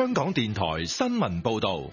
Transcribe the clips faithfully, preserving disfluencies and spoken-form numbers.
香港電台新聞報道。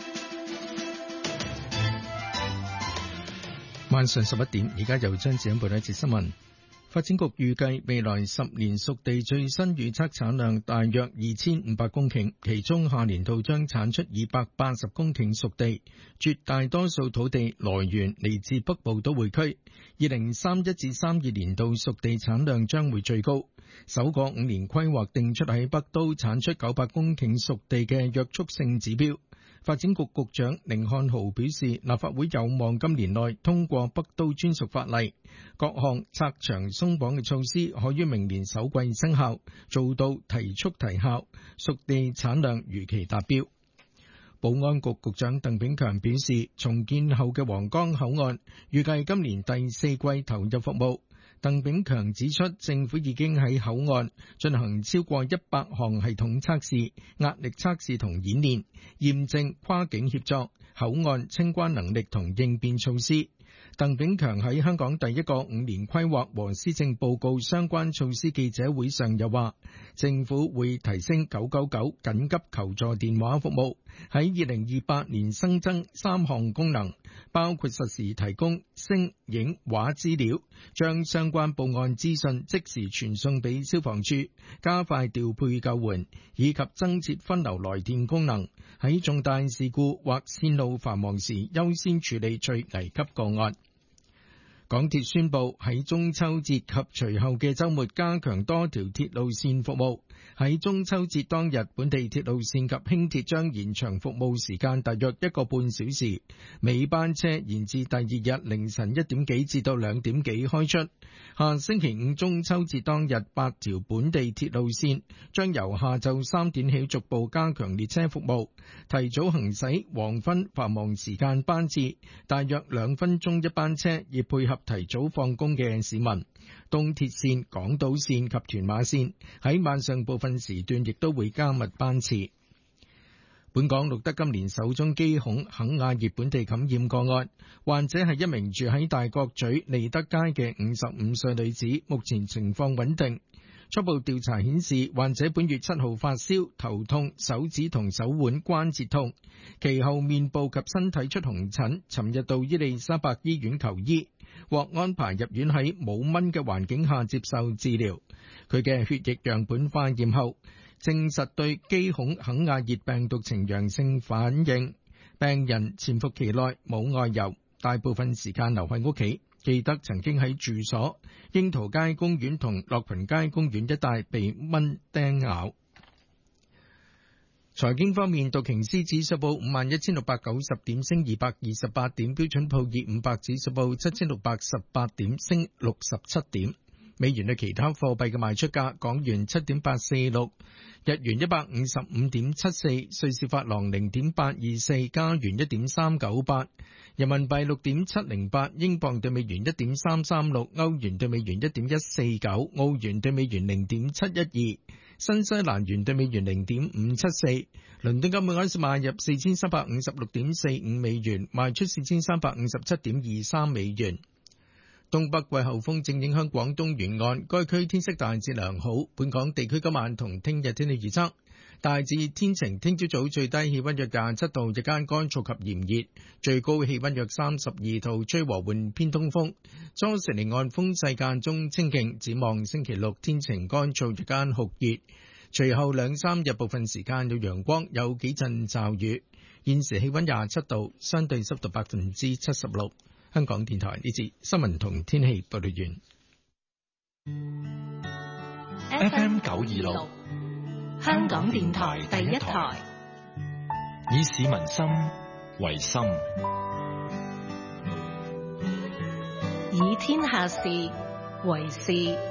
晚上十一點，而家由張子欣報道一節新聞。發展局預計未來十年熟地最新預測產量大約二千五百公頃，其中下年度將產出二百八十公頃熟地，絕大多數土地來源嚟自北部都會區。二零三一至三二年度熟地產量將會最高。首個五年規劃定出喺北都產出九百公頃熟地嘅約束性指標。發展局局長甯漢豪表示，立法會有望今年內通過北都專屬法例，各項拆牆鬆綁嘅措施可於明年首季生效，做到提速提效，熟地產量如期達標。保安局局長鄧炳強表示，重建後嘅皇崗口岸預計今年第四季投入服務。鄧炳強指出，政府已經喺口岸進行超過一百項系統測試、壓力測試同演練，驗證跨境協作、口岸清關能力同應變措施。鄧炳強喺香港第一個五年規劃和施政報告相關措施記者會上又話，政府會提升九九九緊急求助電話服務，喺二零二八年新增三項功能，包括實時提供聲、影、畫資料，將相關報案資訊即時傳送俾消防處，加快調配救援，以及增設分流來電功能，喺重大事故或線路繁忙時優先處理最危急個案。港鐵宣布喺中秋節及隨後嘅週末加強多條鐵路線服務。喺中秋節當日，本地鐵路線及輕鐵將延長服務時間大約一個半小時，尾班車延至第二日凌晨一點幾至到兩點幾開出。下星期五中秋節當日，八條本地鐵路線將由下晝三點起逐步加強列車服務，提早行駛黃昏繁忙時間班次，大約兩分鐘一班車，以配合提早放工嘅市民。東鐵線、港島線及屯馬線喺晚上部分時段亦都會加密班次。本港錄得今年首宗基孔肯亞熱本地感染個案，患者係一名住喺大角咀利德街嘅五十五歲女子，目前情況穩定。初步調查顯示，患者本月七號發燒、頭痛、手指同手腕關節痛，其後面部及身體出紅疹，尋日到伊利沙伯醫院求醫，獲安排入院喺冇蚊嘅環境下接受治療。佢嘅血液樣本化驗後，證實對基孔肯亞熱病毒呈陽性反應。病人潛伏期內冇外遊，大部分時間留喺屋企。記得曾經喺住所、櫻桃街公園同樂群街公園一帶被蚊叮咬。財經方面，道瓊斯指數報五萬一千六百九十點，升二百二十八點；標準普爾五百指數報七千六百十八點，升六十七點。美元對其他貨幣嘅賣出價：港元七點八四六，日元一百五十五點七四，瑞士法郎零點八二四，加元一點三九八，人民幣六點七零八，英鎊對美元一點三三六，歐元對美元一點一四九，澳元對美元零點七一二，新西蘭元對美元零點五七四。倫敦金每盎司買入四千三百五十六點四五美元，賣出四千三百五十七點二三美元。東北季候風正影響廣東沿岸，該區天色大致良好。本港地區今晚同聽日天氣預測大致天晴，聽朝早最低氣溫約廿七度，日間乾燥及炎熱，最高氣溫約三十二度，吹和緩偏東風。初時離岸風勢間中清勁。展望星期六天晴乾燥，日間酷熱，隨後兩三日部分時間有陽光，有幾陣驟雨。現時氣溫廿七度，相對濕度百分之七十六。香港電台呢節新聞同天氣報道完。 F M 九二六， 香港電台第一台， 以市民心為心， 以天下事為事。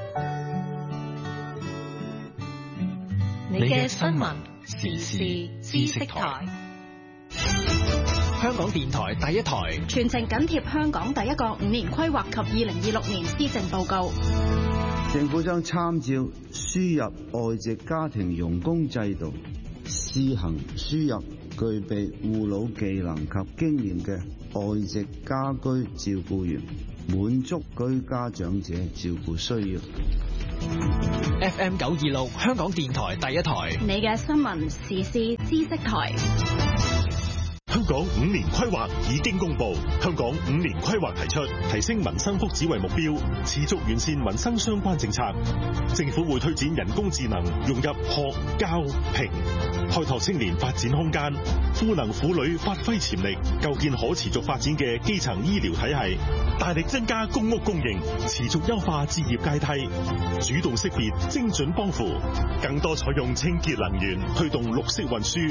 你嘅新聞時事知識台。 香港電台第一台， 全程緊貼香港第一個五年規劃及二零二六年施政報告。 政府將參照輸入外籍家庭傭工制度，試行輸入具備護老技能及經驗嘅外籍家居照顧員，滿足居家長者照顧需要。 F M 九二六香港電台第一台， 你嘅新聞時事知識台。 香港五年規劃已經公布，香港五年規劃提出提升民生福祉為目標，持續完善民生相關政策。政府會推展人工智能融入學教評，開拓青年發展空間，賦能婦女發揮潛力，構建可持續發展嘅基層醫療體系，大力增加公屋供應，持續優化置業階梯，主動識別精準幫扶，更多採用清潔能源，推動綠色運輸。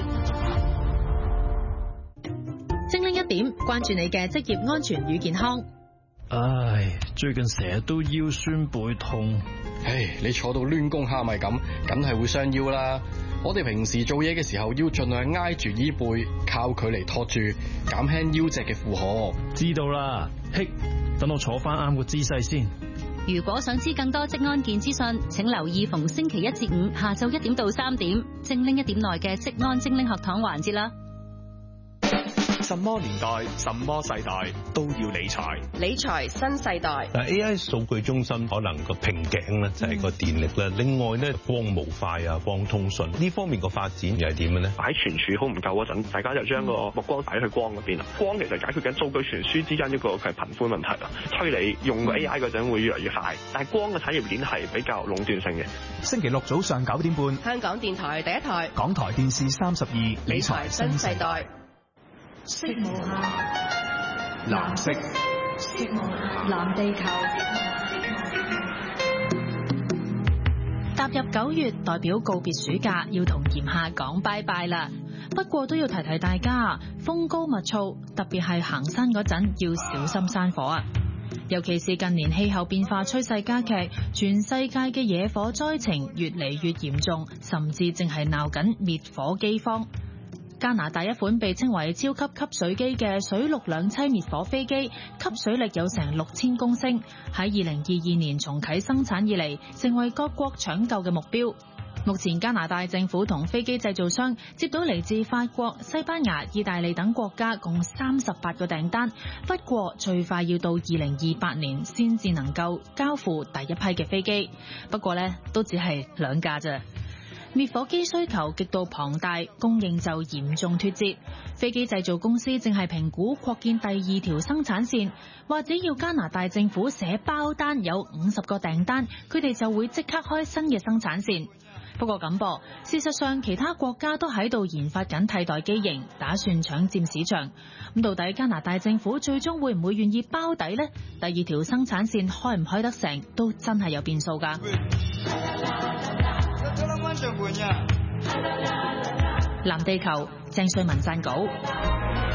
精靈一點，關注你嘅職業安全與健康。 唉，最近成日都腰酸背痛。 唉，你坐到攣弓蝦米咁，梗係會傷腰啦。我哋平時做嘢嘅時候要盡量挨住椅背，靠距離托住，減輕腰脊嘅負荷。 知道啦，嘿，等我坐翻啱個姿勢先。 如果想知更多職安健資訊，請留意逢星期一至五下晝一點到三點，精靈一點內嘅職安精靈學堂環節啦。 什麼年代、什麼世代都要理財。 理財新世代。 但 A I 數據中心可能個瓶頸咧就係個電力啦。另外咧，光模塊啊、光通訊呢方面個發展又係點嘅咧？ 擺存儲好唔夠嗰陣，大家就將個目光擺去光嗰邊啦。光其實解決緊數據傳輸之間一個係頻寬問題啦。推理用個 A I 嗰陣會越嚟越快，但係光嘅產業鏈係比較壟斷性嘅。 星期六早上九點半， 香港電台第一台， 港台電視三十二， 理財新世代。 色無限， 藍色， 色無限，藍地球。踏入九月，代表告別暑假，要同炎夏講拜拜啦。不過都要提提大家，風高物燥，特別係行山嗰陣要小心山火啊！尤其是近年氣候變化趨勢加劇，全世界嘅野火災情越嚟越嚴重，甚至淨係鬧緊滅火饑荒。加拿大一款被稱為超級吸水機嘅水陸兩棲滅火飛機，吸水力有成六千公升，喺二零二二年重啟生產以嚟，成為各國搶救嘅目標。目前加拿大政府同飛機製造商接到嚟自法國、西班牙、意大利等國家共三十八個訂單，不過最快要到二零二八年先至能夠交付第一批嘅飛機。不過呢，都只係兩架啫。滅火機需求極度龐大，供應就嚴重脫節。飛機製造公司正係評估擴建第二條生產線，或者要加拿大政府寫包單有五十個訂單，佢哋就會即刻開新嘅生產線。不過咁噃，事實上其他國家都喺度研發緊替代機型，打算搶佔市場。咁到底加拿大政府最終會唔會願意包底呢？第二條生產線開唔開得成，都真係有變數㗎。藍地球，鄭瑞文撰稿。